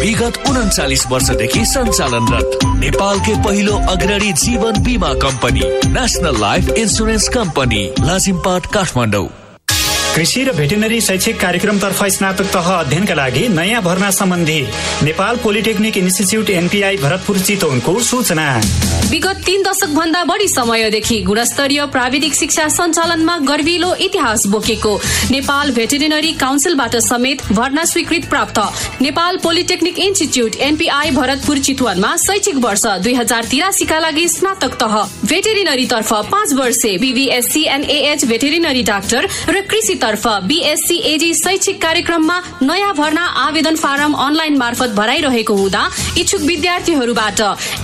विगत 39 वर्षदेखि सञ्चालनरत नेपालकै पहिलो अग्रणी जीवन बीमा company national life insurance company Lazimpat Kathmandu. कृषि र भेटेरिनरी शैक्षिक कार्यक्रमतर्फ स्नातक तह अध्ययनका लागि नयाँ भर्ना सम्बन्धी Nepal polytechnic institute NPI Bharatpur चितवनको सूचना। विगत 3 दशक भन्दा बढी समयदेखि गुणस्तरीय प्राविधिक शिक्षा सञ्चालनमा गर्विलो इतिहास बोकेको नेपाल भेटेरिनरी काउन्सिलबाट समेत भर्ना स्वीकृत प्राप्त Nepal polytechnic institute NPI Bharatpur चितवनमा शैक्षिक वर्ष 2083 का लागि स्नातक तह भेटेरिनरी तर्फ 5 वर्षे BVSc and AH veterinary doctor र कृषि तर्फ बीएससी एजी शैक्षिक कार्यक्रममा नयाँ भर्ना आवेदन फारम अनलाइन मार्फत भराइरहेको हुँदा इच्छुक विद्यार्थीहरूबाट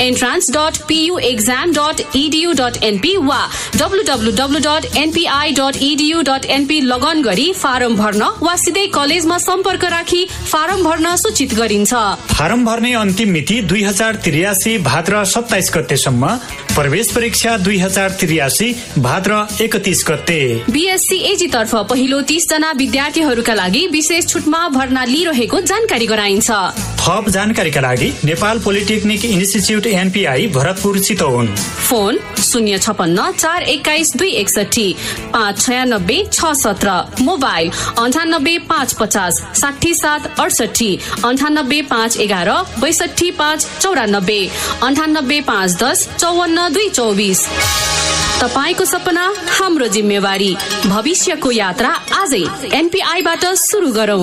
entrance.puexam.edu.np वा www.npi.edu.np लगन गरी फारम भर्न वा सिधै कलेजमा सम्पर्क राखी फारम भर्न सूचित गरिन्छ। फारम भर्ने अन्तिम मिति 2083 भाद्र 27 गतेसम्म, प्रवेश परीक्षा 2083 भाद्र 31 गते। बीएससी एजी तर्फ पहिलो 30 जना विद्यार्थीहरूका लागि विशेष छुटमा भर्ना लिइरहेको जानकारी गराइन्छ। थप जानकारीका लागि Nepal polytechnic institute NPI Bharatpur Chitwan, phone 056 421 261 596 617, mobile 98 550 67 68, 98 511 62 5 94, 98 510 54 224। तपाईको सपना हाम्रो जिम्मेवारी, भविष्यको यात्रा आजै एनपीआईबाट सुरु गरौं।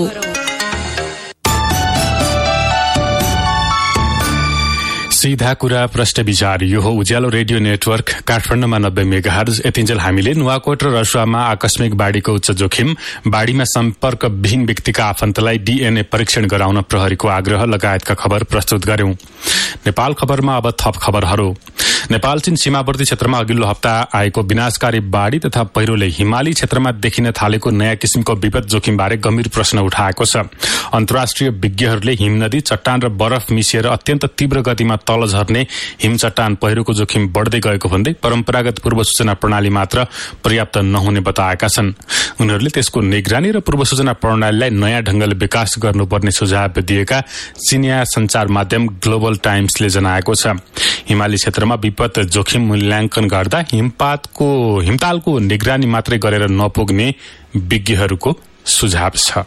सीधा कुरा प्रश्न विचार, यो हो उज्यालो रेडियो नेटवर्क काठमाडौँमा 90 मेगाहर्ज। यतिन्जेल हामीले नुवाकोट र रसुवामा आकस्मिक बाढीको उच्च जोखिम, बाढीमा सम्पर्कविहीन व्यक्तिका आफन्तलाई डीएनए परीक्षण गराउन प्रहरीको आग्रह लगायतका खबर प्रस्तुत गर्यौं। नेपाल खबरमा अब थप खबरहरू। नेपाल चीन सीमावर्ती क्षेत्रमा अघिल्लो हप्ता आएको विनाशकारी बाढी तथा पहिरोले हिमाली क्षेत्रमा देखिन थालेको नयाँ किसिमको विपद जोखिमबारे गम्भीर प्रश्न उठाएको छ। अन्तर्राष्ट्रिय विज्ञहरूले हिमनदी, चट्टान र बरफ मिसिएर अत्यन्त तीव्र गतिमा तल झर्ने हिमचट्टान पहिरोको जोखिम बढ्दै गएको भन्दै परम्परागत पूर्व सूचना प्रणाली मात्र पर्याप्त नहुने बताएका छन्। उनीहरूले त्यसको निगरानी र पूर्व सूचना प्रणालीलाई नयाँ ढंगले विकास गर्नुपर्ने सुझाव दिएका चिनिया संचार माध्यम ग्लोबल टाइम्सले जनाएको छ। हिमाली क्षेत्रमा विपद जोखिम मूल्याङ्कन गर्दा हिमतालको निगरानी मात्रै गरेर नपुग्ने विज्ञहरूको सुझाव छ।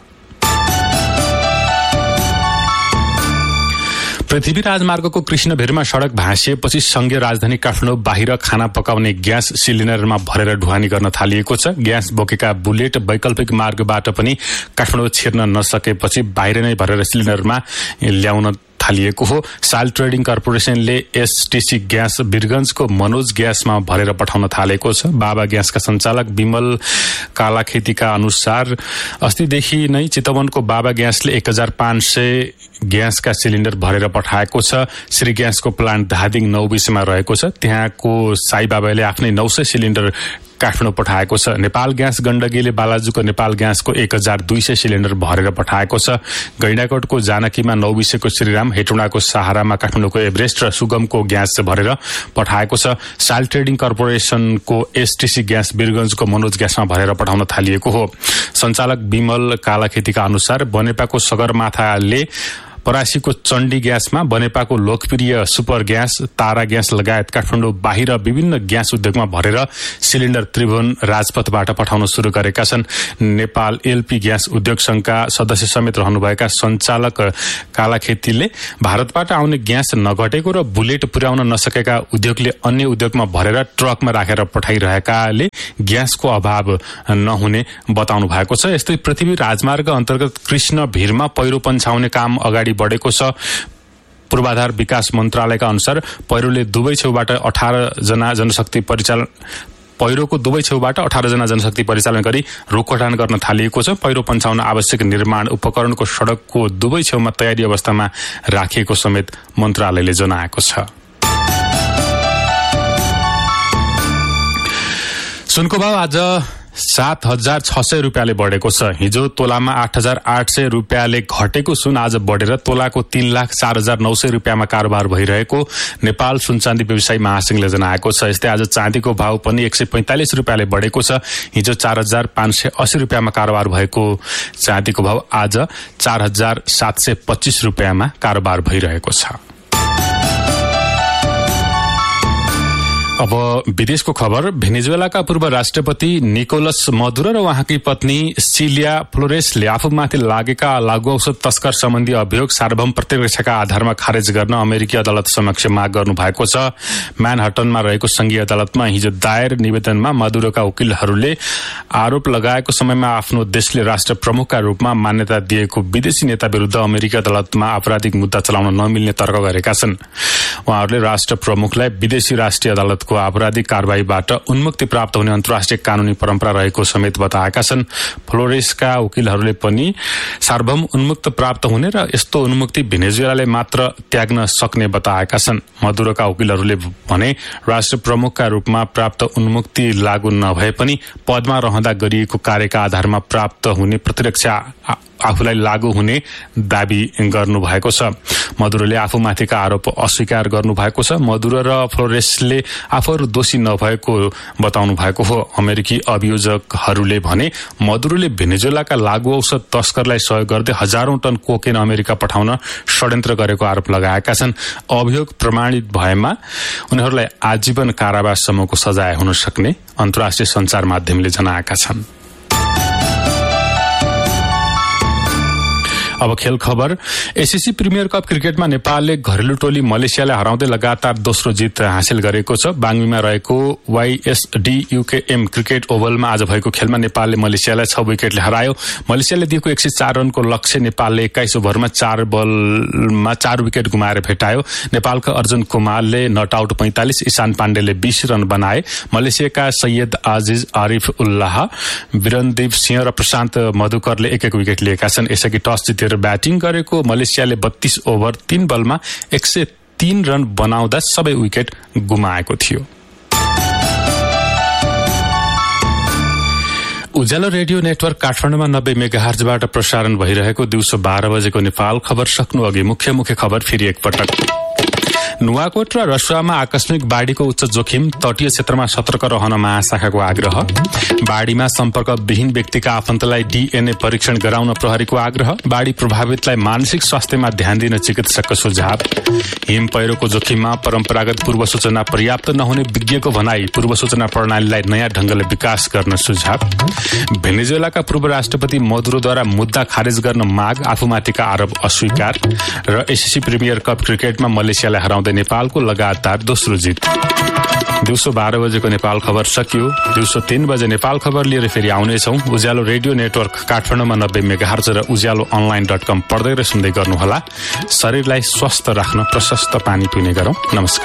पृथ्वी राजमार्गको कृष्णभेरमा सड़क भाँसिएपछि संघीय राजधानी काठमाडौँ बाहिर खाना पकाउने ग्यास सिलिन्डरमा भरेर ढुवानी गर्न थालिएको छ। ग्यास बोकेका बुलेट वैकल्पिक मार्गबाट पनि काठमाडौँ छिर्न नसकेपछि बाहिर नै भरेर सिलिन्डरमा ल्याउन थालिएको हो। साल ट्रेडिङ कर्पोरेसनले एसटीसी ग्यास वीरगंजको मनोज ग्यासमा भरेर पठाउन थालेको छ। बाबा ग्यासका सञ्चालक विमल कालाखेतीका अनुसार अस्तिदेखि नै चितवनको बाबा ग्यासले 1500 ग्यासका सिलिन्डर भरेर पठाएको छ। श्री ग्यासको प्लान्ट धादिङ 9 विषयमा रहेको छ। त्यहाँको साई बाबाले आफ्नै 900 सिलिन्डर काठमाडौँ पठाएको छ। नेपाल ग्यास गण्डकीले बालाजुको नेपाल ग्यासको 1200 सिलिन्डर भरेर पठाएको छ। गैंडाकोटको जानकीमा 9 विषयको श्रीराम, हेटौँडाको सहारामा काठमाडौँको एभरेस्ट र सुगमको ग्यास भरेर पठाएको छ। साल ट्रेडिङ कर्पोरेसनको एसटीसी ग्यास वीरगंजको मनोज ग्यासमा भरेर पठाउन थालिएको हो। सञ्चालक विमल कालाखेतीका अनुसार बनेपाको सगरमाथाले परासीको चण्डी ग्यासमा, बनेपाको लोकप्रिय सुपर ग्यास, तारा ग्यास लगायत काठमाडौँ बाहिर विभिन्न ग्यास उद्योगमा भरेर सिलिन्डर त्रिभुवन राजपथबाट पठाउन शुरू गरेका छन्। नेपाल एलपी ग्यास उद्योग संघका सदस्य समेत रहनुभएका सञ्चालक कालाखेतीले भारतबाट आउने ग्यास नघटेको र बुलेट पुर्याउन नसकेका उद्योगले अन्य उद्योगमा भरेर ट्रकमा राखेर पठाइरहेकाले ग्यासको अभाव नहुने बताउनु भएको छ। यस्तै पृथ्वी राजमार्ग अन्तर्गत कृष्ण भीरमा पहिरो पन्छाउने काम अगाडि बढेको छ। पूर्वाधार विकास मन्त्रालयका अनुसार पहिरोको दुवै छेउबाट 18 जना जनशक्ति परिचालन गरी रोकथाम गर्न थालिएको छ। पहिरो पन्छाउन आवश्यक निर्माण उपकरणको सड़कको दुवै छेउमा तयारी अवस्थामा राखिएको समेत मन्त्रालयले जनाएको छ। सुनको भाव आज 7,600 रुपियाँले बढेको छ। हिजो तोलामा 8,800 रुपियाँले घटेको सुन आज बढेर तोलाको 3,04,900 रुपियाँमा कारोबार भइरहेको नेपाल सुन चाँदी व्यवसायी महासंघले जनाएको छ। यस्तै आज चाँदीको भाव पनि 145 रुपियाँले बढेको छ। हिजो 4,580 रुपियाँमा कारोबार भएको चाँदीको भाव आज 4,725 रुपियाँमा कारोबार भइरहेको छ। अब विदेशको खबर। भेनेजुएलाका पूर्व राष्ट्रपति निकोलस मदुरो र उहाँकी पत्नी सिलिया फ्लोरेसले आफूमाथि लागेका लागू औषध तस्कर सम्बन्धी अभियोग सार्वभौम प्रतिरक्षाका आधारमा खारेज गर्न अमेरिकी अदालत समक्ष माग गर्नु भएको छ। म्यानहट्टनमा रहेको संघीय अदालतमा हिजो दायर निवेदनमा मदुरोका वकिलहरूले आरोप लगाएको समयमा आफ्नो देशले राष्ट्र प्रमुखका रूपमा मान्यता दिएको विदेशी नेता विरूद्ध अमेरिकी अदालतमा आपराधिक मुद्दा चलाउन नमिल्ने तर्क गरेका छन्। उहाँहरूले राष्ट्र प्रमुखलाई विदेशी राष्ट्रिय अदालतको आपराधिक कारबाहीबाट उन्मुक्ति प्राप्त हुने अन्तर्राष्ट्रिय कानूनी परम्परा रहेको समेत बताएका छन्। फ्लोरेसका वकिलहरूले पनि सार्वभौम उन्मुक्त प्राप्त हुने र यस्तो उन्मुक्ति भेनेजुएलाले मात्र त्याग्न सक्ने बताएका छन्। मदुरोका वकिलहरूले भने राष्ट्र प्रमुखका रूपमा प्राप्त उन्मुक्ति लागू नभए पनि पदमा रहँदा गरिएको कार्यका आधारमा प्राप्त हुने प्रतिरक्षा आफूलाई लागू हुने दावी गर्नुभएको छ। मदुरोले आफूमाथिका आरोप अस्वीकार गर्नुभएको छ। मदुरो र फ्लोरेसले आफूहरू दोषी नभएको बताउनु भएको हो। अमेरिकी अभियोजकहरूले भने मदुरोले भेनेजुएलाका लागू औषध तस्करलाई सहयोग गर्दै हजारौं टन कोकेन अमेरिका पठाउन षड्यन्त्र गरेको आरोप लगाएका छन्। अभियोग प्रमाणित भएमा उनीहरूलाई आजीवन कारावाससम्मको सजाय हुन सक्ने अन्तर्राष्ट्रिय सञ्चार माध्यमले जनाएका छन्। अब खेल खबर। एसएससी प्रिमियर कप क्रिकेटमा नेपालले घरेलु टोली मलेसियालाई हराउँदै लगातार दोस्रो जित हासिल गरेको छ। बाङ्गीमा रहेको YSDUKM क्रिकेट ओभलमा आज भएको खेलमा नेपालले मलेसियालाई 6 विकेटले हरायो। मलेसियाले दिएको 104 रनको लक्ष्य नेपालले 21 ओभरमा 4 बलमा 4 विकेट गुमाएर भेटायो। नेपालका अर्जुन कुमारले नट आउट 45, ईशान पाण्डेले 20 रन बनाए। मलेसियाका सैयद आजिज आरिफ उल्लाह, वीरनदीप सिंह र प्रशान्त मधुकरले 1-1 विकेट लिएका छन्। यसअघि टस जितेर ब्याटिङ गरेको मलेसियाले 32 ओभर 3 बलमा 103 रन बनाउँदा सबै विकेट गुमाएको थियो। उज्यालो रेडियो नेटवर्क काठमाडौँमा 90 मेगाहर्जबाट प्रसारण भइरहेको दिउँसो 12 बजेको नेपाल खबर सक्नु अघि मुख्य खबर फेरि एकपटक। नुवाकोट र रसुवामा आकस्मिक बाढ़ीको उच्च जोखिम, तटीय क्षेत्रमा सतर्क रहन महाशाखाको आग्रह। बाढ़ीमा सम्पर्कविहीन व्यक्तिका आफन्तलाई DNA परीक्षण गराउन प्रहरीको आग्रह। बाढ़ी प्रभावितलाई मानसिक स्वास्थ्यमा ध्यान दिन चिकित्सकको सुझाव। हिम पहिरोको जोखिममा परम्परागत पूर्व सूचना पर्याप्त नहुने विज्ञको भनाई, पूर्व सूचना प्रणालीलाई नयाँ ढंगले विकास गर्न सुझाव। भेनेजुएलाका पूर्व राष्ट्रपति मदुरोद्वारा मुद्दा खारेज गर्न माग, आफूमाथिका आरोप अस्वीकार। र एसएससी प्रिमियर कप क्रिकेटमा मलेसियालाई हराउँदै नेपालको लगातार दोस्रो जित। दिउँसो 12 बजेको नेपाल खबर सकियो। दिउँसो 3 बजे नेपाल खबर लिएर फेरि आउनेछौं। उज्यालो रेडियो नेटवर्क काठमाडौँमा 90 मेगाहर्ज र उज्यालो online.com पढ्दै र सुन्दै गर्नुहोला। शरीरलाई स्वस्थ राख्न प्रशस्त पानी पिउने गरौं। नमस्कार।